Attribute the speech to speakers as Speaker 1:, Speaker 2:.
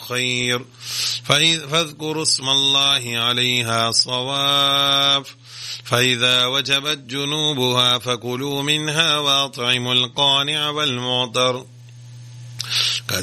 Speaker 1: خير فاذكروا اسم الله عليها صواف، فإذا وجبت جنوبها فكلوا منها وأطعموا القانع والمعتر.